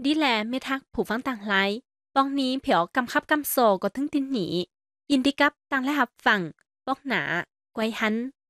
ดีแลไม่ทักผู้ฟังต่างหลายปองนี้เผียวกำคับกำโซก็ถึงตินหนียินดีกับต่างและหับฝั่งปอกหนาไกวหัน